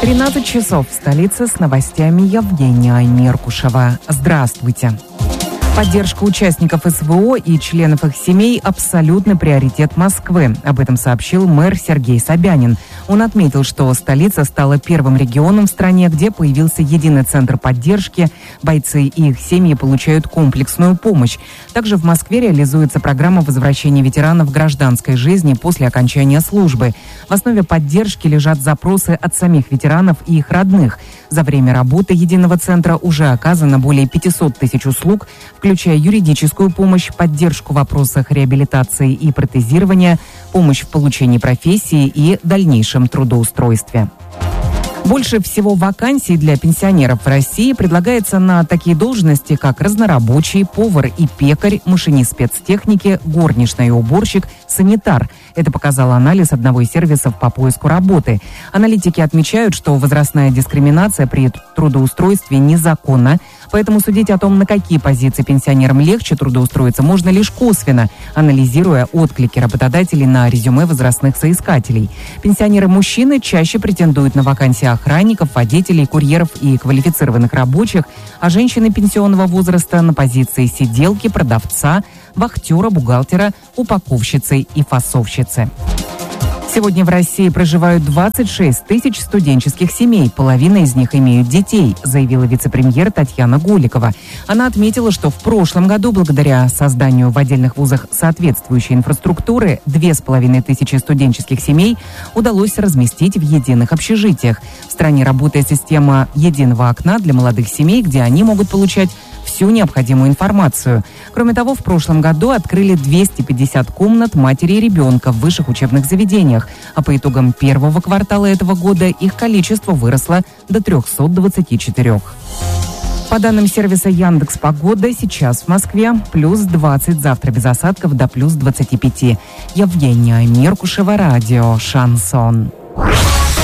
13 часов в столице с новостями Евгения Меркушева. Здравствуйте. Поддержка участников СВО и членов их семей – абсолютный приоритет Москвы. Об этом сообщил мэр Сергей Собянин. Он отметил, что столица стала первым регионом в стране, где появился единый центр поддержки. Бойцы и их семьи получают комплексную помощь. Также в Москве реализуется программа возвращения ветеранов гражданской жизни после окончания службы. В основе поддержки лежат запросы от самих ветеранов и их родных. За время работы единого центра уже оказано более 500 тысяч услуг, включая юридическую помощь, поддержку в вопросах реабилитации и протезирования, помощь в получении профессии и дальнейшем трудоустройстве. Больше всего вакансий для пенсионеров в России предлагается на такие должности, как разнорабочий, повар и пекарь, машинист спецтехники, горничная и уборщик, санитар. Это показал анализ одного из сервисов по поиску работы. Аналитики отмечают, что возрастная дискриминация при трудоустройстве незаконна, поэтому судить о том, на какие позиции пенсионерам легче трудоустроиться, можно лишь косвенно, анализируя отклики работодателей на резюме возрастных соискателей. Пенсионеры-мужчины чаще претендуют на вакансии охранников, водителей, курьеров и квалифицированных рабочих, а женщины пенсионного возраста на позиции сиделки, продавца, вахтера, бухгалтера, упаковщицы и фасовщицы. Сегодня в России проживают 26 тысяч студенческих семей. Половина из них имеют детей, заявила вице-премьер Татьяна Голикова. Она отметила, что в прошлом году, благодаря созданию в отдельных вузах соответствующей инфраструктуры, 2500 студенческих семей удалось разместить в единых общежитиях. В стране работает система единого окна для молодых семей, где они могут получать всю необходимую информацию. Кроме того, в прошлом году открыли 250 комнат матери и ребенка в высших учебных заведениях, а по итогам первого квартала этого года их количество выросло до 324. По данным сервиса Яндекс.Погода, сейчас в Москве плюс 20, завтра без осадков до плюс 25. Евгения Меркушева, радио «Шансон».